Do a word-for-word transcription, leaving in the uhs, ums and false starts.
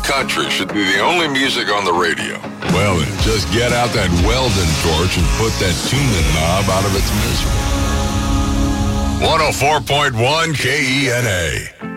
country should be the only music on the radio. Well, then, just get out that Weldon torch and put that tuning knob out of its misery. one oh four point one K E N A.